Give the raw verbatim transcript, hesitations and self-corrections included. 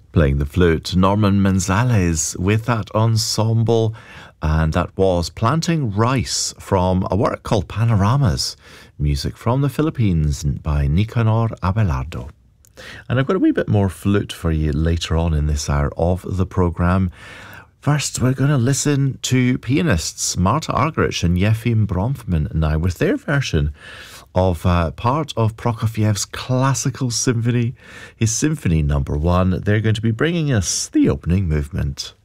Playing the flute, Norman Manzales with that ensemble, and that was Planting Rice from a work called Panoramas, music from the Philippines by Nicanor Abelardo. And I've got a wee bit more flute for you later on in this hour of the programme. First, we're going to listen to pianists Marta Argerich and Yefim Bronfman now with their version of uh, part of Prokofiev's classical symphony, his Symphony Number One. They're going to be bringing us the opening movement.